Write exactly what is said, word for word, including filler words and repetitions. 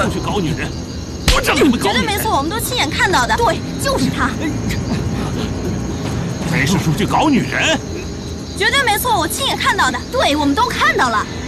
出去搞女人，不准你们搞女人！ 绝对没错，我们都亲眼看到的。对，就是他。 贼是出去搞女人？ 绝对没错，我亲眼看到的。对，我们都看到了。